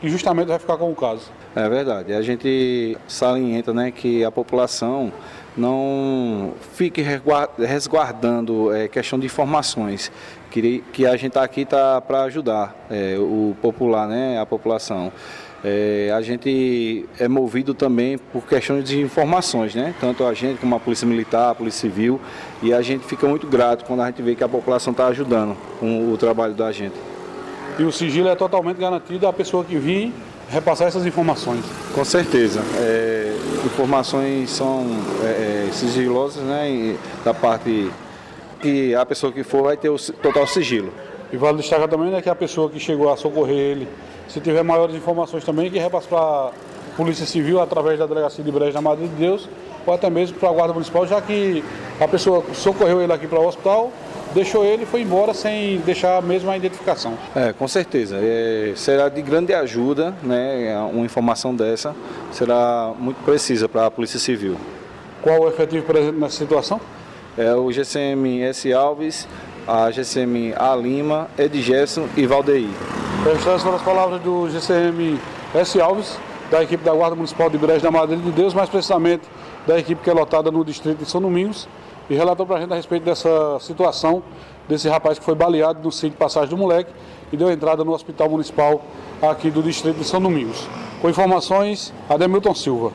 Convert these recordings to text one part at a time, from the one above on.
que justamente vai ficar com o caso. É verdade. A gente salienta, né, que a população não fique resguardando questão de informações, que a gente está aqui para ajudar o popular, né, a população. A gente é movido também por questões de informações, né? Tanto a gente como a Polícia Militar, a Polícia Civil, e a gente fica muito grato quando a gente vê que a população está ajudando com o trabalho da gente. E o sigilo é totalmente garantido à pessoa que vir repassar essas informações. Com certeza. Informações são sigilosas, né? E da parte que a pessoa que for vai ter o total sigilo. E vale destacar também, né, que a pessoa que chegou a socorrer ele, se tiver maiores informações também, que repasse para a Polícia Civil através da Delegacia de Brejo da Madre de Deus, ou até mesmo para a Guarda Municipal, já que a pessoa socorreu ele aqui para o hospital, deixou ele e foi embora sem deixar mesmo a identificação. Com certeza. Será de grande ajuda, né, uma informação dessa, será muito precisa para a Polícia Civil. Qual o efetivo presente nessa situação? O GCM S. Alves, a GCM A. Lima, Edgerson e Valdeir. Estas foram as palavras do GCM S. Alves, da equipe da Guarda Municipal de Brejo da Madre de Deus, mais precisamente da equipe que é lotada no distrito de São Domingos, e relatou para a gente a respeito dessa situação, desse rapaz que foi baleado no sítio Passagem do Moleque e deu entrada no Hospital Municipal aqui do distrito de São Domingos. Com informações, Ademilton Silva.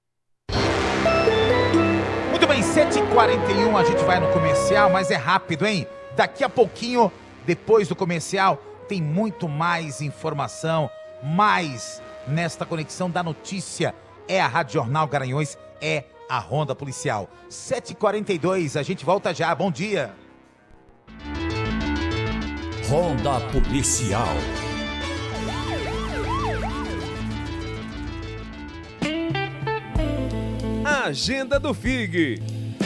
Muito bem, 7h41, a gente vai no comercial, mas é rápido, hein? Daqui a pouquinho, depois do comercial, tem muito mais informação, mais nesta conexão da notícia. É a Rádio Jornal Garanhuns, é a Ronda Policial. 7h42, a gente volta já, bom dia. Ronda Policial. Agenda do FIG.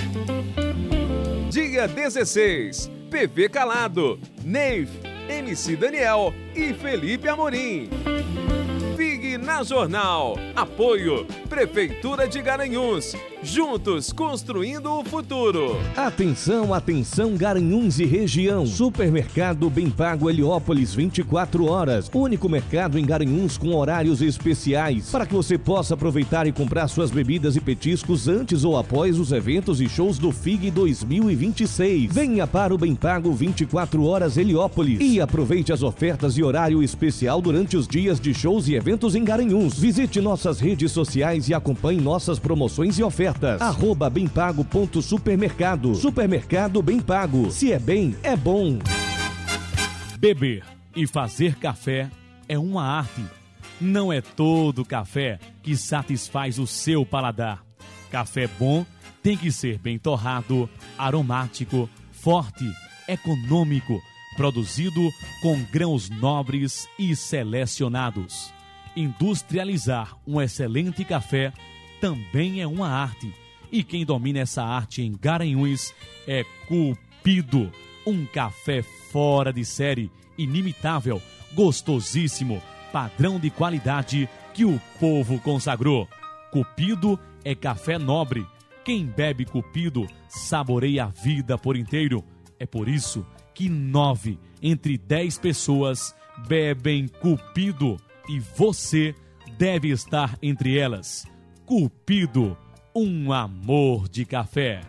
Dia 16, PV Calado, Neif, MC Daniel e Felipe Amorim. FIG na Jornal. Apoio Prefeitura de Garanhuns. Juntos construindo o futuro. Atenção, atenção, Garanhuns e região. Supermercado Bem Pago Heliópolis, 24 horas. Único mercado em Garanhuns com horários especiais para que você possa aproveitar e comprar suas bebidas e petiscos antes ou após os eventos e shows do FIG 2026. Venha para o Bem Pago 24 horas Heliópolis e aproveite as ofertas e horário especial durante os dias de shows e eventos em Garanhuns. Visite nossas redes sociais e acompanhe nossas promoções e ofertas. @bempago.supermercado. Supermercado Bem Pago. Se é bem, é bom. Beber e fazer café é uma arte. Não é todo café que satisfaz o seu paladar. Café bom tem que ser bem torrado, aromático, forte, econômico, produzido com grãos nobres e selecionados. Industrializar um excelente café também é uma arte. E quem domina essa arte em Garanhuns é Cupido. Um café fora de série, inimitável, gostosíssimo, padrão de qualidade que o povo consagrou. Cupido é café nobre. Quem bebe Cupido saboreia a vida por inteiro. É por isso que 9 entre 10 pessoas bebem Cupido. E você deve estar entre elas. Cupido, um amor de café.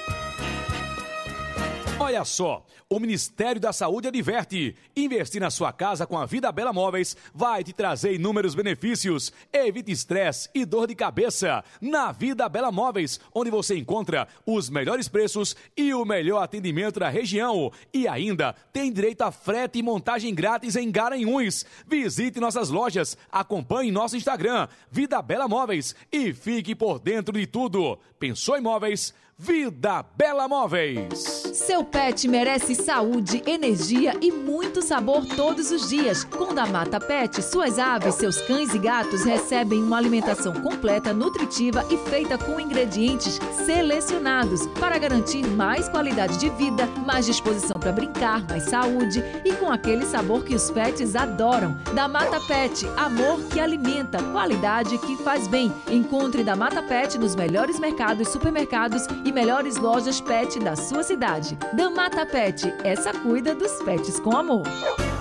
Olha só, o Ministério da Saúde adverte: investir na sua casa com a Vida Bela Móveis vai te trazer inúmeros benefícios. Evite estresse e dor de cabeça. Na Vida Bela Móveis, onde você encontra os melhores preços e o melhor atendimento da região. E ainda tem direito a frete e montagem grátis em Garanhuns. Visite nossas lojas, acompanhe nosso Instagram, Vida Bela Móveis, e fique por dentro de tudo. Pensou em móveis? Vida Bela Móveis. Seu pet merece saúde, energia e muito sabor todos os dias. Com Da Mata Pet, suas aves, seus cães e gatos recebem uma alimentação completa, nutritiva e feita com ingredientes selecionados para garantir mais qualidade de vida, mais disposição para brincar, mais saúde e com aquele sabor que os pets adoram. Da Mata Pet, amor que alimenta, qualidade que faz bem. Encontre Da Mata Pet nos melhores mercados, supermercados e melhores lojas pet da sua cidade. Da Mata Pet, essa cuida dos pets com amor.